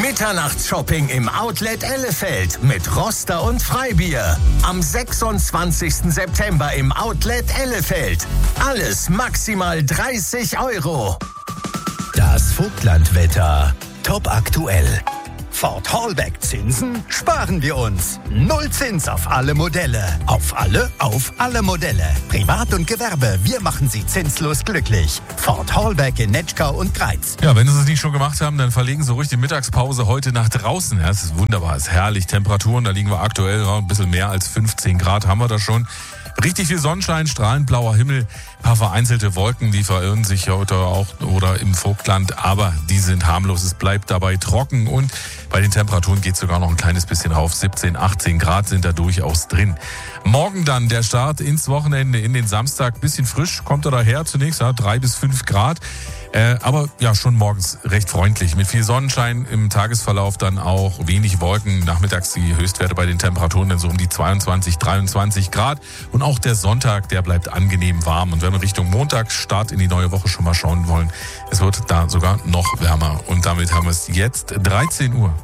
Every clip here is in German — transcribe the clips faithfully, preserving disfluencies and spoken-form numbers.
Mitternachtsshopping im Outlet Ellefeld mit Roster und Freibier. Am sechsundzwanzigsten September im Outlet Ellefeld. Alles maximal dreißig Euro. Das Vogtlandwetter. Top aktuell. Ford Hallback-Zinsen sparen wir uns. Null Zins auf alle Modelle. Auf alle, auf alle Modelle. Privat und Gewerbe, wir machen Sie zinslos glücklich. Ford Hallback in Netschkau und Greiz. Ja, wenn Sie es nicht schon gemacht haben, dann verlegen Sie ruhig die Mittagspause heute nach draußen. Ja, es ist wunderbar, es ist herrlich. Temperaturen, da liegen wir aktuell ja, ein bisschen mehr als fünfzehn Grad haben wir da schon. Richtig viel Sonnenschein, strahlend blauer Himmel, ein paar vereinzelte Wolken, die verirren sich heute auch oder im Vogtland, aber die sind harmlos. Es bleibt dabei trocken und bei den Temperaturen geht es sogar noch ein kleines bisschen rauf. siebzehn, achtzehn Grad sind da durchaus drin. Morgen dann der Start ins Wochenende, in den Samstag. Bisschen frisch kommt er daher zunächst, ja, drei bis fünf Grad. Äh, aber ja, schon morgens recht freundlich. Mit viel Sonnenschein im Tagesverlauf dann auch wenig Wolken. Nachmittags die Höchstwerte bei den Temperaturen dann so um die zweiundzwanzig, dreiundzwanzig Grad. Und auch der Sonntag, der bleibt angenehm warm. Und wenn wir Richtung Montag, Start in die neue Woche schon mal schauen wollen, es wird da sogar noch wärmer. Und damit haben wir es jetzt dreizehn Uhr.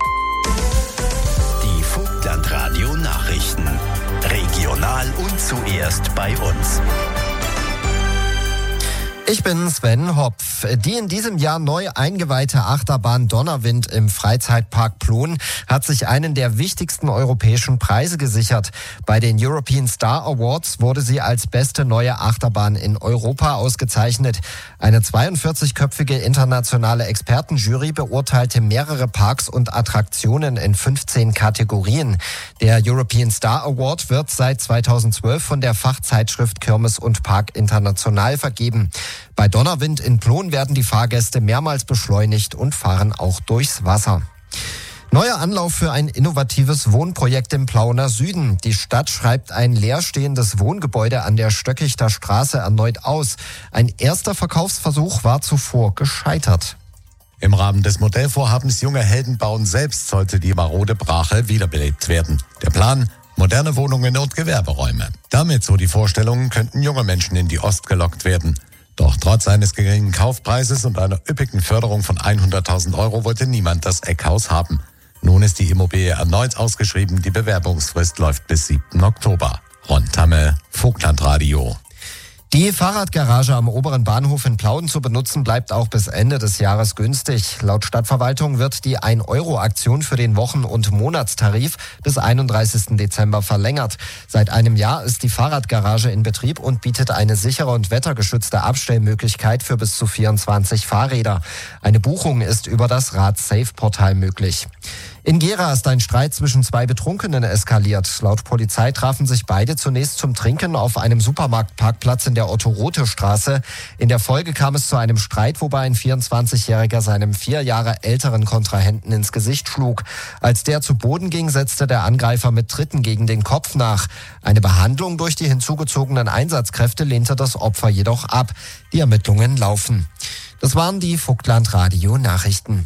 Die Vogtlandradio Nachrichten. Regional und zuerst bei uns. Ich bin Sven Hopf. Die in diesem Jahr neu eingeweihte Achterbahn Donnerwind im Freizeitpark Plon hat sich einen der wichtigsten europäischen Preise gesichert. Bei den European Star Awards wurde sie als beste neue Achterbahn in Europa ausgezeichnet. Eine zweiundvierzigköpfige internationale Expertenjury beurteilte mehrere Parks und Attraktionen in fünfzehn Kategorien. Der European Star Award wird seit zweitausendzwölf von der Fachzeitschrift Kirmes und Park International vergeben. Bei Donnerwind in Plon werden die Fahrgäste mehrmals beschleunigt und fahren auch durchs Wasser. Neuer Anlauf für ein innovatives Wohnprojekt im Plauener Süden. Die Stadt schreibt ein leerstehendes Wohngebäude an der Stöckichter Straße erneut aus. Ein erster Verkaufsversuch war zuvor gescheitert. Im Rahmen des Modellvorhabens Junge Helden bauen selbst sollte die marode Brache wiederbelebt werden. Der Plan: moderne Wohnungen und Gewerberäume. Damit, so die Vorstellungen, könnten junge Menschen in die Ost gelockt werden. Doch trotz eines geringen Kaufpreises und einer üppigen Förderung von hunderttausend Euro wollte niemand das Eckhaus haben. Nun ist die Immobilie erneut ausgeschrieben. Die Bewerbungsfrist läuft bis siebten Oktober. Ron Tamme, Vogtlandradio. Die Fahrradgarage am oberen Bahnhof in Plauen zu benutzen, bleibt auch bis Ende des Jahres günstig. Laut Stadtverwaltung wird die ein Euro Aktion für den Wochen- und Monatstarif bis einunddreißigsten Dezember verlängert. Seit einem Jahr ist die Fahrradgarage in Betrieb und bietet eine sichere und wettergeschützte Abstellmöglichkeit für bis zu vierundzwanzig Fahrräder. Eine Buchung ist über das Rad-Safe-Portal möglich. In Gera ist ein Streit zwischen zwei Betrunkenen eskaliert. Laut Polizei trafen sich beide zunächst zum Trinken auf einem Supermarktparkplatz in der Otto-Rothe-Straße. In der Folge kam es zu einem Streit, wobei ein vierundzwanzigjähriger seinem vier Jahre älteren Kontrahenten ins Gesicht schlug. Als der zu Boden ging, setzte der Angreifer mit Tritten gegen den Kopf nach. Eine Behandlung durch die hinzugezogenen Einsatzkräfte lehnte das Opfer jedoch ab. Die Ermittlungen laufen. Das waren die Vogtlandradio-Nachrichten.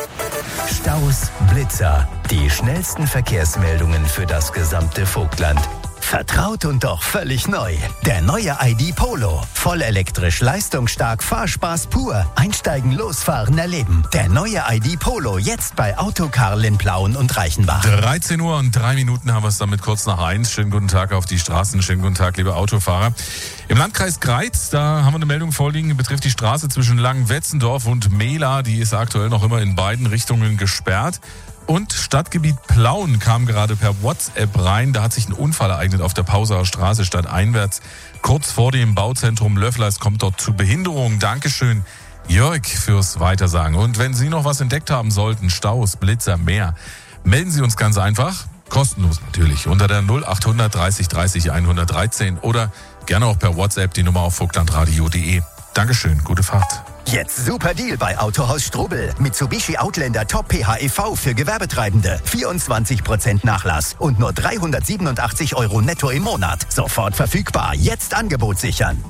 Staus, Blitzer, die schnellsten Verkehrsmeldungen für das gesamte Vogtland. Vertraut und doch völlig neu. Der neue I D Polo. Voll elektrisch, leistungsstark, Fahrspaß pur. Einsteigen, losfahren, erleben. Der neue I D Polo jetzt bei Autokarl in Plauen und Reichenbach. dreizehn Uhr und drei Minuten haben wir es damit kurz nach eins. Schönen guten Tag auf die Straßen. Schönen guten Tag, liebe Autofahrer. Im Landkreis Greiz, da haben wir eine Meldung vorliegen, betrifft die Straße zwischen Langenwetzendorf und Mehla. Die ist aktuell noch immer in beiden Richtungen gesperrt. Und Stadtgebiet Plauen kam gerade per WhatsApp rein. Da hat sich ein Unfall ereignet auf der Pausaer Straße stadteinwärts. Kurz vor dem Bauzentrum Löffler. Es kommt dort zu Behinderungen. Dankeschön, Jörg, fürs Weitersagen. Und wenn Sie noch was entdeckt haben sollten, Staus, Blitzer, mehr, melden Sie uns ganz einfach. Kostenlos natürlich. Unter der null acht hundert dreißig dreißig hundertdreizehn oder gerne auch per WhatsApp die Nummer auf vogtlandradio punkt de. Dankeschön, gute Fahrt. Jetzt super Deal bei Autohaus Strubel. Mitsubishi Outlander Top P H E V für Gewerbetreibende. vierundzwanzig Prozent Nachlass und nur dreihundertsiebenundachtzig Euro netto im Monat. Sofort verfügbar. Jetzt Angebot sichern.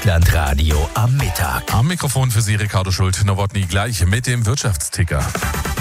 Vogtlandradio am Mittag. Am Mikrofon für Sie Ricardo Schult-Nowotny gleich mit dem Wirtschaftsticker.